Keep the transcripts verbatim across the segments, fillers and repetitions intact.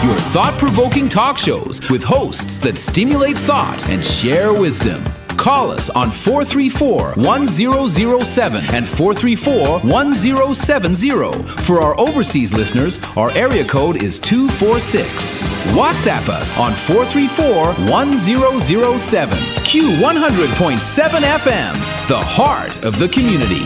your thought-provoking talk shows with hosts that stimulate thought and share wisdom. Call us on four three four, one zero zero seven and four three four, one zero seven zero. For our overseas listeners, our area code is two four six. WhatsApp us on four three four, one zero zero seven. Q one hundred point seven F M, the heart of the community.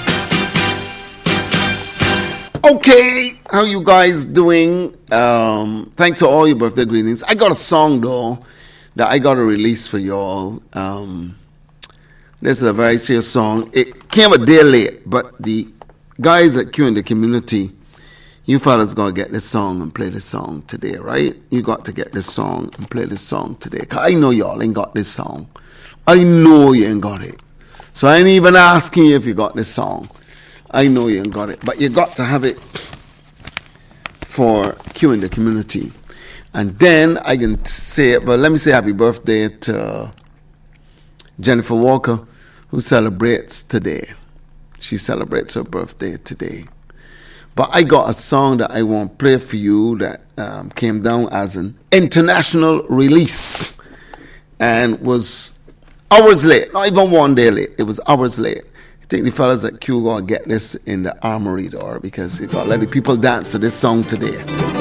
Okay, how you guys doing? Um, thanks for all your birthday greetings. I got a song though that I got to release for y'all. Um, this is a very serious song. It came a day late, but the guys at Q in the community, you fellas gonna get this song and play this song today, right? You got to get this song and play this song today. Cause I know y'all ain't got this song. I know you ain't got it. So I ain't even asking you if you got this song. I know you ain't got it, but you got to have it for Q in the community. And then I can say, but let me say happy birthday to Jennifer Walker, who celebrates today. She celebrates her birthday today. But I got a song that I want to play for you that um, came down as an international release and was hours late, not even one day late. It was hours late. I think the fellas at Q gonna get this in the armory door because you gotta let the people dance to this song today.